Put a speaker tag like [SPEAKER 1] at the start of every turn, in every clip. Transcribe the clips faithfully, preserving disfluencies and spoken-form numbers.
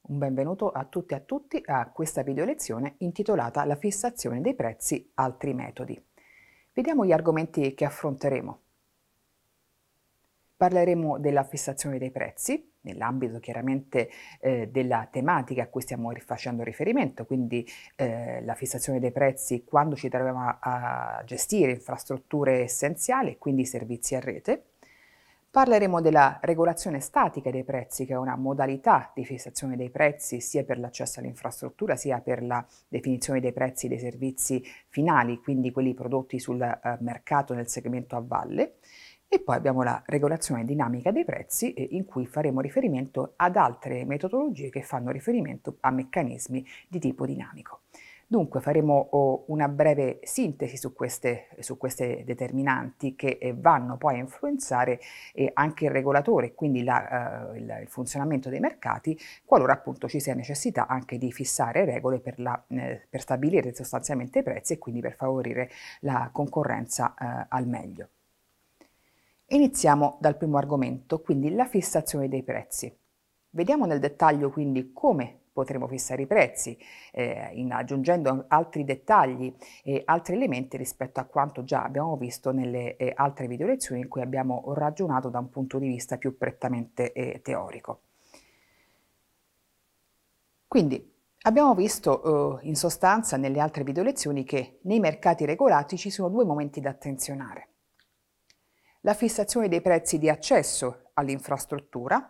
[SPEAKER 1] Un benvenuto a tutti e a tutti a questa video lezione intitolata La fissazione dei prezzi, altri metodi. Vediamo gli argomenti che affronteremo. Parleremo della fissazione dei prezzi, nell'ambito chiaramente eh, della tematica a cui stiamo facendo riferimento, quindi eh, la fissazione dei prezzi quando ci troviamo a, a gestire infrastrutture essenziali, quindi servizi a rete. Parleremo della regolazione statica dei prezzi, che è una modalità di fissazione dei prezzi sia per l'accesso all'infrastruttura sia per la definizione dei prezzi dei servizi finali, quindi quelli prodotti sul eh, mercato nel segmento a valle. E poi abbiamo la regolazione dinamica dei prezzi, eh, in cui faremo riferimento ad altre metodologie che fanno riferimento a meccanismi di tipo dinamico. Dunque faremo oh, una breve sintesi su queste, su queste determinanti che eh, vanno poi a influenzare eh, anche il regolatore, quindi la, eh, il, il funzionamento dei mercati, qualora appunto ci sia necessità anche di fissare regole per, la, eh, per stabilire sostanzialmente i prezzi e quindi per favorire la concorrenza eh, al meglio. Iniziamo dal primo argomento, quindi la fissazione dei prezzi. Vediamo nel dettaglio quindi come potremo fissare i prezzi, eh, in, aggiungendo altri dettagli e altri elementi rispetto a quanto già abbiamo visto nelle eh, altre video lezioni in cui abbiamo ragionato da un punto di vista più prettamente eh, teorico. Quindi abbiamo visto eh, in sostanza nelle altre video lezioni che nei mercati regolati ci sono due momenti da attenzionare. La fissazione dei prezzi di accesso all'infrastruttura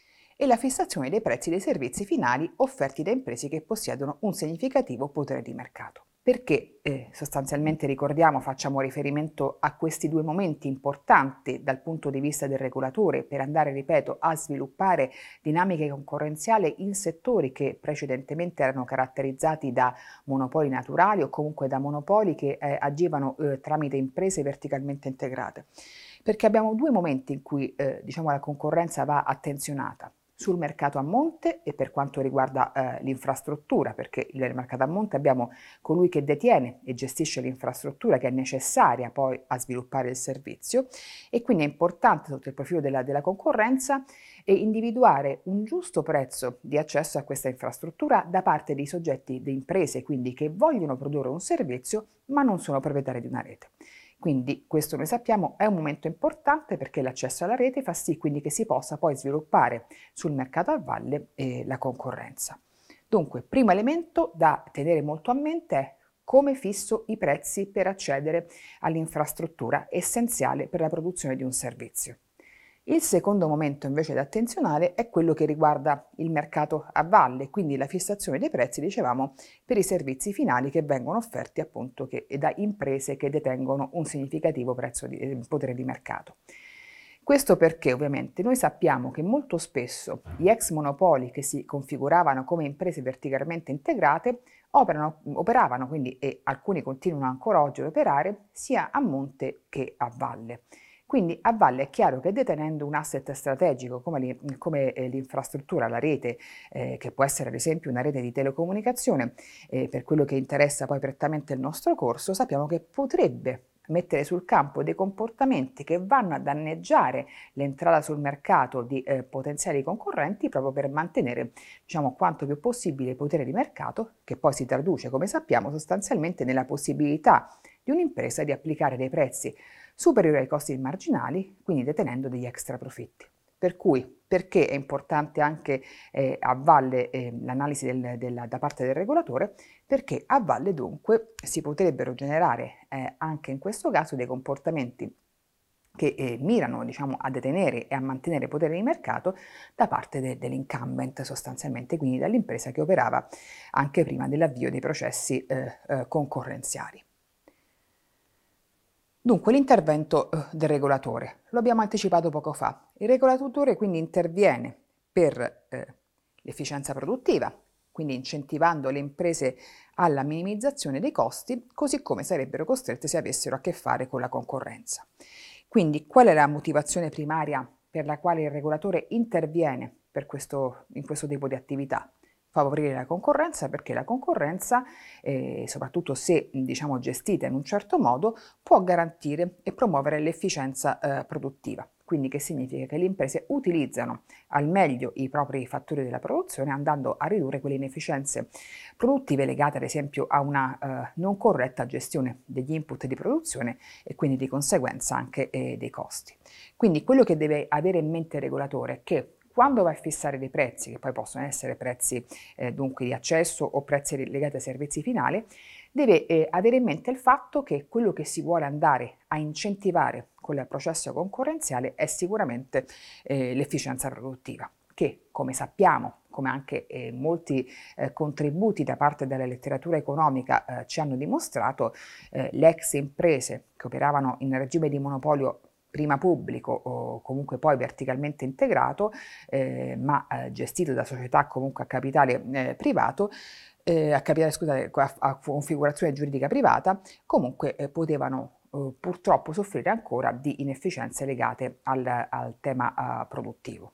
[SPEAKER 1] e la fissazione dei prezzi dei servizi finali offerti da imprese che possiedono un significativo potere di mercato. Perché eh, sostanzialmente ricordiamo, facciamo riferimento a questi due momenti importanti dal punto di vista del regolatore per andare, ripeto, a sviluppare dinamiche concorrenziali in settori che precedentemente erano caratterizzati da monopoli naturali o comunque da monopoli che eh, agivano eh, tramite imprese verticalmente integrate. Perché abbiamo due momenti in cui eh, diciamo, la concorrenza va attenzionata. Sul mercato a monte e per quanto riguarda eh, l'infrastruttura, perché nel mercato a monte abbiamo colui che detiene e gestisce l'infrastruttura che è necessaria poi a sviluppare il servizio, e quindi è importante sotto il profilo della, della concorrenza eh, individuare un giusto prezzo di accesso a questa infrastruttura da parte dei soggetti, di imprese quindi che vogliono produrre un servizio ma non sono proprietari di una rete. Quindi questo noi sappiamo è un momento importante perché l'accesso alla rete fa sì quindi che si possa poi sviluppare sul mercato a valle eh, la concorrenza. Dunque, primo elemento da tenere molto a mente è come fisso i prezzi per accedere all'infrastruttura essenziale per la produzione di un servizio. Il secondo momento invece da attenzionare è quello che riguarda il mercato a valle, quindi la fissazione dei prezzi, dicevamo, per i servizi finali che vengono offerti appunto che, da imprese che detengono un significativo prezzo di, eh, potere di mercato. Questo perché ovviamente noi sappiamo che molto spesso gli ex monopoli che si configuravano come imprese verticalmente integrate operano, operavano, quindi, e alcuni continuano ancora oggi ad operare, sia a monte che a valle. Quindi a valle è chiaro che detenendo un asset strategico come, come eh, l'infrastruttura, la rete, eh, che può essere ad esempio una rete di telecomunicazione, eh, per quello che interessa poi prettamente il nostro corso, sappiamo che potrebbe mettere sul campo dei comportamenti che vanno a danneggiare l'entrata sul mercato di eh, potenziali concorrenti proprio per mantenere, diciamo, quanto più possibile il potere di mercato, che poi si traduce, come sappiamo, sostanzialmente nella possibilità di un'impresa di applicare dei prezzi superiori ai costi marginali, quindi detenendo degli extra profitti. Per cui, perché è importante anche eh, a valle eh, l'analisi del, del, da parte del regolatore? Perché a valle dunque si potrebbero generare eh, anche in questo caso dei comportamenti che eh, mirano, diciamo, a detenere e a mantenere potere di mercato da parte de, dell'incumbent sostanzialmente, quindi dall'impresa che operava anche prima dell'avvio dei processi eh, eh, concorrenziali. Dunque, l'intervento eh, del regolatore, lo abbiamo anticipato poco fa. Il regolatore quindi interviene per eh, l'efficienza produttiva, quindi incentivando le imprese alla minimizzazione dei costi, così come sarebbero costrette se avessero a che fare con la concorrenza. Quindi, qual è la motivazione primaria per la quale il regolatore interviene per questo, in questo tipo di attività? Favorire la concorrenza, perché la concorrenza, eh, soprattutto se diciamo gestita in un certo modo, può garantire e promuovere l'efficienza eh, produttiva. quindi che significa che le imprese utilizzano al meglio i propri fattori della produzione andando a ridurre quelle inefficienze produttive legate ad esempio a una eh, non corretta gestione degli input di produzione e quindi di conseguenza anche eh, dei costi. Quindi quello che deve avere in mente il regolatore è che quando va a fissare dei prezzi, che poi possono essere prezzi eh, dunque di accesso o prezzi legati ai servizi finali, deve eh, avere in mente il fatto che quello che si vuole andare a incentivare con il processo concorrenziale è sicuramente eh, l'efficienza produttiva, che come sappiamo, come anche eh, molti eh, contributi da parte della letteratura economica eh, ci hanno dimostrato, eh, le ex imprese che operavano in regime di monopolio prima pubblico o comunque poi verticalmente integrato, eh, ma eh, gestito da società comunque a capitale eh, privato, eh, a capitale, scusate, a, a configurazione giuridica privata, comunque eh, potevano eh, purtroppo soffrire ancora di inefficienze legate al, al tema uh, produttivo.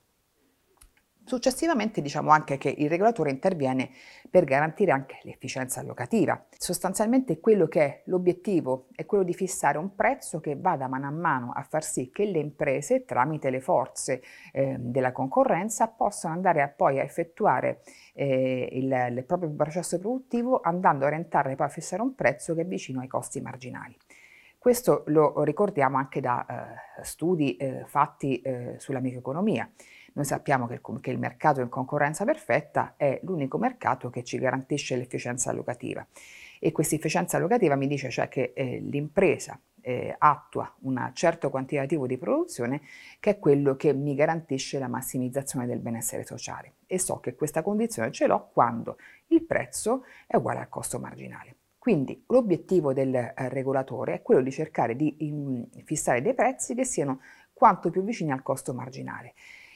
[SPEAKER 1] Successivamente diciamo anche che il regolatore interviene per garantire anche l'efficienza allocativa. Sostanzialmente quello che è l'obiettivo è quello di fissare un prezzo che vada mano a mano a far sì che le imprese, tramite le forze eh, della concorrenza, possano andare a poi a effettuare eh, il, il proprio processo produttivo andando a orientare poi a fissare un prezzo che è vicino ai costi marginali. Questo lo ricordiamo anche da eh, studi eh, fatti eh, sulla microeconomia. Noi sappiamo che il, che il mercato in concorrenza perfetta è l'unico mercato che ci garantisce l'efficienza allocativa e questa efficienza allocativa mi dice cioè che eh, l'impresa eh, attua un certo quantitativo di produzione che è quello che mi garantisce la massimizzazione del benessere sociale e so che questa condizione ce l'ho quando il prezzo è uguale al costo marginale. Quindi l'obiettivo del eh, regolatore è quello di cercare di in, fissare dei prezzi che siano quanto più vicini al costo marginale.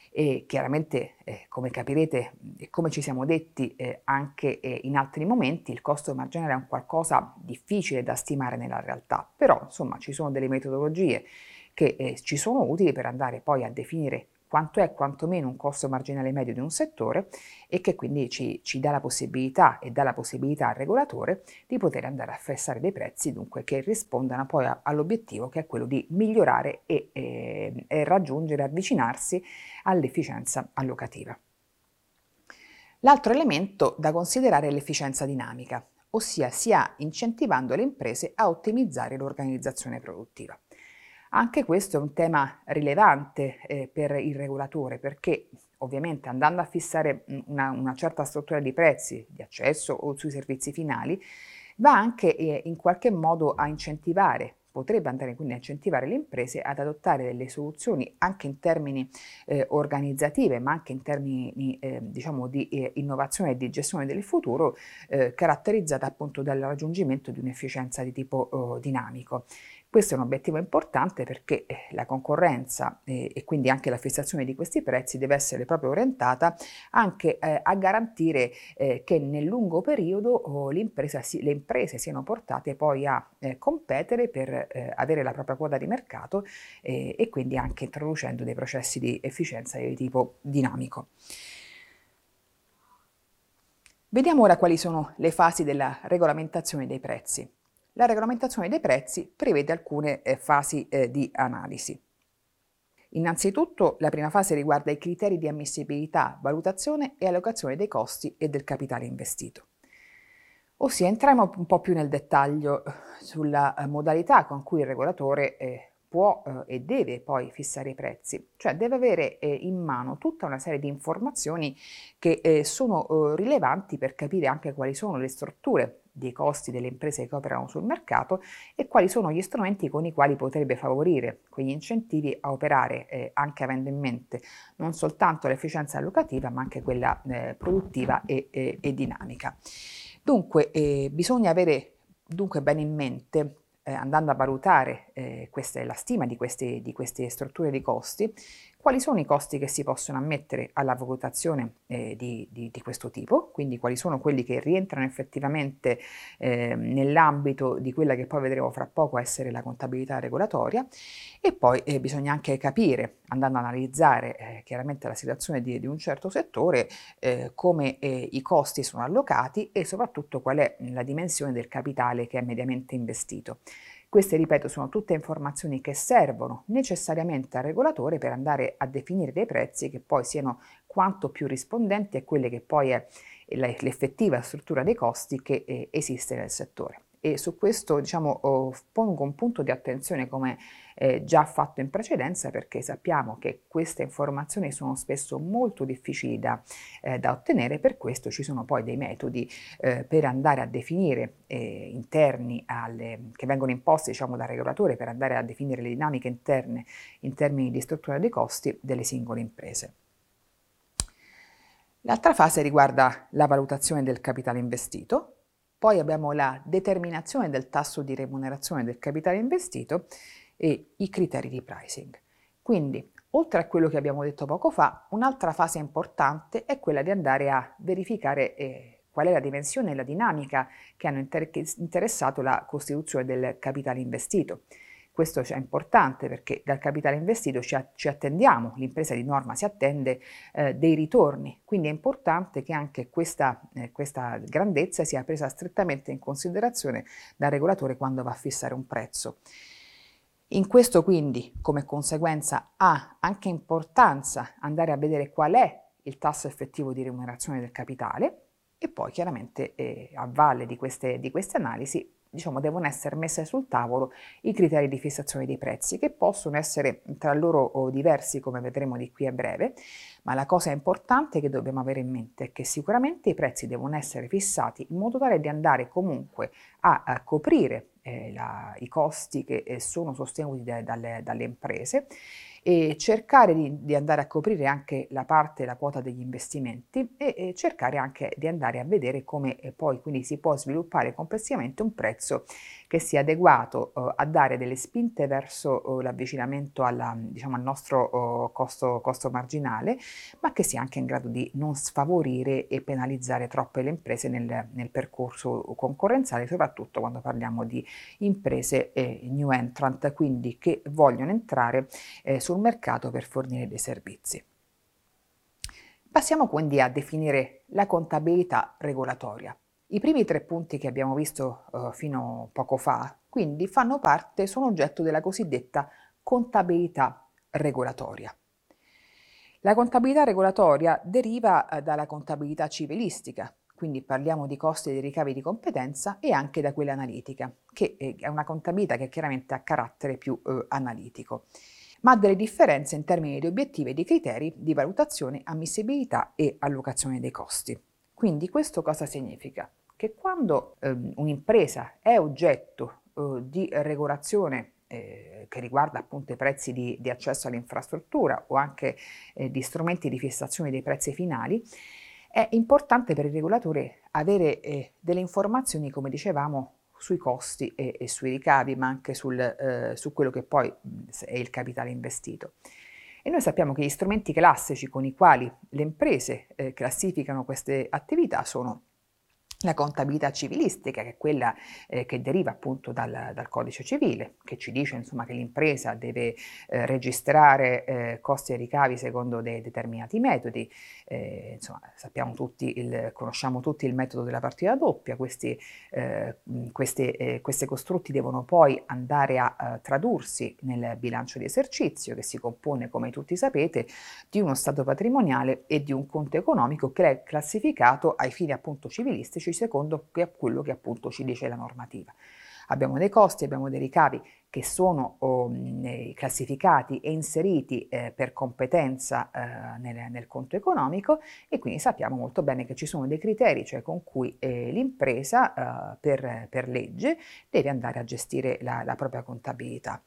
[SPEAKER 1] E chiaramente, eh, come capirete e come ci siamo detti eh, anche eh, in altri momenti, il costo marginale è un qualcosa difficile da stimare nella realtà, però insomma ci sono delle metodologie che eh, ci sono utili per andare poi a definire quanto è quantomeno un costo marginale medio di un settore e che quindi ci, ci dà la possibilità e dà la possibilità al regolatore di poter andare a fissare dei prezzi dunque che rispondano poi a, all'obiettivo che è quello di migliorare e, eh, e raggiungere, avvicinarsi all'efficienza allocativa. L'altro elemento da considerare è l'efficienza dinamica, ossia sia incentivando le imprese a ottimizzare l'organizzazione produttiva. Anche questo è un tema rilevante eh, per il regolatore perché ovviamente andando a fissare una, una certa struttura di prezzi di accesso o sui servizi finali va anche eh, in qualche modo a incentivare, potrebbe andare quindi a incentivare le imprese ad adottare delle soluzioni anche in termini eh, organizzative ma anche in termini eh, diciamo di eh, innovazione e di gestione del futuro eh, caratterizzata appunto dal raggiungimento di un'efficienza di tipo eh, dinamico. Questo è un obiettivo importante perché la concorrenza eh, e quindi anche la fissazione di questi prezzi deve essere proprio orientata anche eh, a garantire eh, che nel lungo periodo oh, l'impresa si, le imprese siano portate poi a eh, competere per eh, avere la propria quota di mercato eh, e quindi anche introducendo dei processi di efficienza di tipo dinamico. Vediamo ora quali sono le fasi della regolamentazione dei prezzi. La regolamentazione dei prezzi prevede alcune eh, fasi eh, di analisi. Innanzitutto la prima fase riguarda i criteri di ammissibilità, valutazione e allocazione dei costi e del capitale investito. Ossia entriamo un po' più nel dettaglio sulla eh, modalità con cui il regolatore eh, può eh, e deve poi fissare i prezzi, cioè deve avere eh, in mano tutta una serie di informazioni che eh, sono eh, rilevanti per capire anche quali sono le strutture dei costi delle imprese che operano sul mercato e quali sono gli strumenti con i quali potrebbe favorire quegli incentivi a operare eh, anche avendo in mente non soltanto l'efficienza allocativa ma anche quella eh, produttiva e, e, e dinamica. Dunque eh, bisogna avere dunque bene in mente eh, andando a valutare eh, queste, la stima di queste, di queste strutture di costi, quali sono i costi che si possono ammettere alla valutazione eh, di, di, di questo tipo, quindi quali sono quelli che rientrano effettivamente eh, nell'ambito di quella che poi vedremo fra poco essere la contabilità regolatoria e poi eh, bisogna anche capire, andando ad analizzare eh, chiaramente la situazione di, di un certo settore, eh, come eh, i costi sono allocati e soprattutto qual è la dimensione del capitale che è mediamente investito. Queste, ripeto, sono tutte informazioni che servono necessariamente al regolatore per andare a definire dei prezzi che poi siano quanto più rispondenti a quelle che poi è l'effettiva struttura dei costi che eh, esiste nel settore. E su questo, diciamo, oh, pongo un punto di attenzione come eh, già fatto in precedenza, perché sappiamo che queste informazioni sono spesso molto difficili da, eh, da ottenere. Per questo ci sono poi dei metodi eh, per andare a definire eh, interni alle, che vengono imposti, diciamo, dal regolatore, per andare a definire le dinamiche interne in termini di struttura dei costi delle singole imprese. L'altra fase riguarda la valutazione del capitale investito. Poi abbiamo la determinazione del tasso di remunerazione del capitale investito e i criteri di pricing. Quindi, oltre a quello che abbiamo detto poco fa, un'altra fase importante è quella di andare a verificare eh, qual è la dimensione e la dinamica che hanno inter- interessato la costituzione del capitale investito. Questo è importante perché dal capitale investito ci, a- ci attendiamo, l'impresa di norma si attende eh, dei ritorni, quindi è importante che anche questa, eh, questa grandezza sia presa strettamente in considerazione dal regolatore quando va a fissare un prezzo. In questo quindi, come conseguenza, ha anche importanza andare a vedere qual è il tasso effettivo di remunerazione del capitale e poi chiaramente eh, a valle di queste, di queste analisi, diciamo, devono essere messe sul tavolo i criteri di fissazione dei prezzi, che possono essere tra loro diversi, come vedremo di qui a breve, ma la cosa importante che dobbiamo avere in mente è che sicuramente i prezzi devono essere fissati in modo tale di andare comunque a, a coprire eh, la, i costi che eh, sono sostenuti da, dalle, dalle imprese, e cercare di, di andare a coprire anche la parte, la quota degli investimenti e, e cercare anche di andare a vedere come eh, poi quindi si può sviluppare complessivamente un prezzo che sia adeguato eh, a dare delle spinte verso eh, l'avvicinamento alla, diciamo, al nostro eh, costo, costo marginale, ma che sia anche in grado di non sfavorire e penalizzare troppe le imprese nel, nel percorso concorrenziale, soprattutto quando parliamo di imprese eh, new entrant, quindi che vogliono entrare eh, sul mercato per fornire dei servizi. Passiamo quindi a definire la contabilità regolatoria. I primi tre punti che abbiamo visto eh, fino a poco fa, quindi fanno parte, sono oggetto della cosiddetta contabilità regolatoria. La contabilità regolatoria deriva eh, dalla contabilità civilistica, quindi parliamo di costi e di ricavi di competenza, e anche da quella analitica, che è una contabilità che chiaramente ha carattere più eh, analitico, ma ha delle differenze in termini di obiettivi e di criteri di valutazione, ammissibilità e allocazione dei costi. Quindi questo cosa significa? Che quando eh, un'impresa è oggetto eh, di regolazione eh, che riguarda appunto i prezzi di, di accesso all'infrastruttura o anche eh, di strumenti di fissazione dei prezzi finali, è importante per il regolatore avere eh, delle informazioni, come dicevamo, sui costi e, e sui ricavi, ma anche sul, eh, su quello che poi è il capitale investito. E noi sappiamo che gli strumenti classici con i quali le imprese eh, classificano queste attività sono la contabilità civilistica, che è quella eh, che deriva appunto dal, dal codice civile, che ci dice insomma che l'impresa deve eh, registrare eh, costi e ricavi secondo dei determinati metodi. Eh, insomma, sappiamo tutti il, conosciamo tutti il metodo della partita doppia. Questi, eh, queste, eh, questi costrutti devono poi andare a, a tradursi nel bilancio di esercizio, che si compone, come tutti sapete, di uno stato patrimoniale e di un conto economico che è classificato ai fini appunto civilistici secondo quello che appunto ci dice la normativa. Abbiamo dei costi, abbiamo dei ricavi che sono oh, classificati e inseriti eh, per competenza eh, nel, nel conto economico, e quindi sappiamo molto bene che ci sono dei criteri, cioè con cui eh, l'impresa eh, per, per legge deve andare a gestire la, la propria contabilità.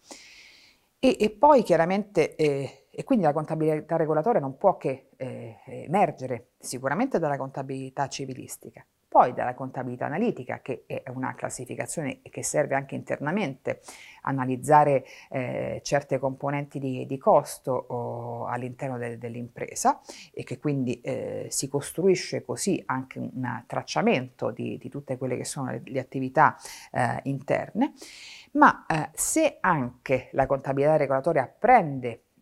[SPEAKER 1] E, e poi chiaramente, eh, e quindi la contabilità regolatoria non può che eh, emergere sicuramente dalla contabilità civilistica, poi dalla contabilità analitica, che è una classificazione che serve anche internamente a analizzare eh, certe componenti di, di costo all'interno de, dell'impresa, e che quindi eh, si costruisce così anche un tracciamento di, di tutte quelle che sono le, le attività eh, interne. Ma eh, se anche la contabilità regolatoria prende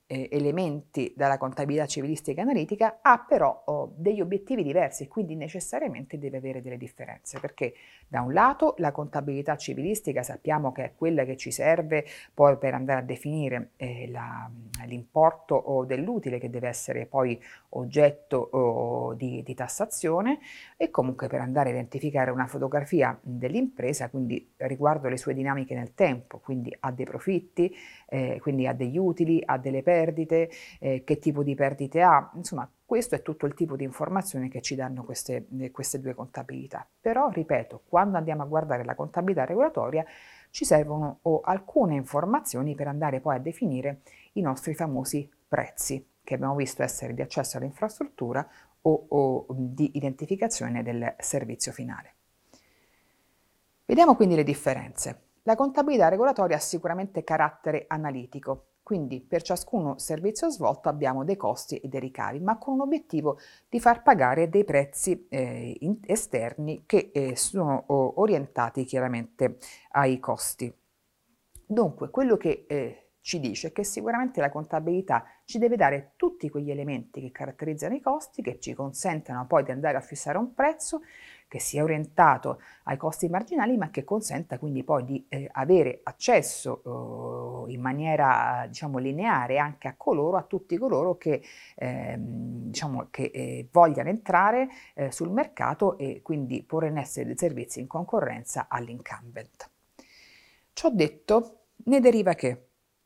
[SPEAKER 1] eh, elementi dalla contabilità civilistica e analitica ha però oh, degli obiettivi diversi e quindi necessariamente deve avere delle differenze, perché da un lato la contabilità civilistica sappiamo che è quella che ci serve poi per andare a definire eh, la, l'importo oh, dell'utile che deve essere poi oggetto oh, di, di tassazione e comunque per andare a identificare una fotografia dell'impresa, quindi riguardo le sue dinamiche nel tempo, quindi ha dei profitti, eh, quindi ha degli utili, ha delle perdite, eh, che tipo di perdite ha, insomma questo è tutto il tipo di informazioni che ci danno queste, eh, queste due contabilità. Però, ripeto, quando andiamo a guardare la contabilità regolatoria ci servono oh, alcune informazioni per andare poi a definire i nostri famosi prezzi, che abbiamo visto essere di accesso all'infrastruttura o, o di identificazione del servizio finale. Vediamo quindi le differenze. La contabilità regolatoria ha sicuramente carattere analitico, quindi per ciascuno servizio svolto abbiamo dei costi e dei ricavi, ma con un obiettivo di far pagare dei prezzi eh, in, esterni che eh, sono oh, orientati chiaramente ai costi. Dunque, quello che eh, ci dice che sicuramente la contabilità ci deve dare tutti quegli elementi che caratterizzano i costi, che ci consentano poi di andare a fissare un prezzo che sia orientato ai costi marginali, ma che consenta quindi poi di eh, avere accesso eh, in maniera diciamo lineare anche a coloro, a tutti coloro che, eh, diciamo, che eh, vogliano entrare eh, sul mercato e quindi porre in essere dei servizi in concorrenza all'incumbent. Ciò detto, ne deriva che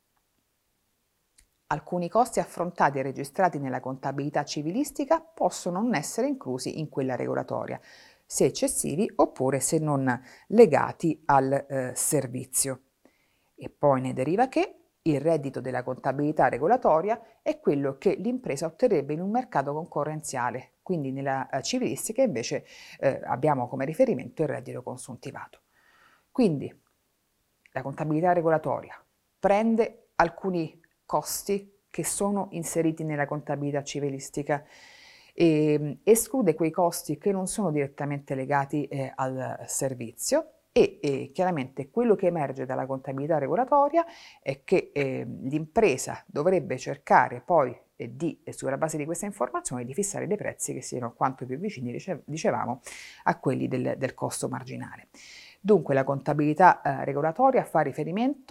[SPEAKER 1] alcuni costi affrontati e registrati nella contabilità civilistica possono non essere inclusi in quella regolatoria, se eccessivi oppure se non legati al eh, servizio. E poi ne deriva che il reddito della contabilità regolatoria è quello che l'impresa otterrebbe in un mercato concorrenziale, quindi nella eh, civilistica invece eh, abbiamo come riferimento il reddito consuntivato. Quindi la contabilità regolatoria prende alcuni costi che sono inseriti nella contabilità civilistica e esclude quei costi che non sono direttamente legati eh, al servizio e eh, chiaramente quello che emerge dalla contabilità regolatoria è che eh, l'impresa dovrebbe cercare poi eh, di, eh, sulla base di questa informazione, di fissare dei prezzi che siano quanto più vicini, dicevamo, a quelli del, del costo marginale. Dunque la contabilità eh, regolatoria fa riferimento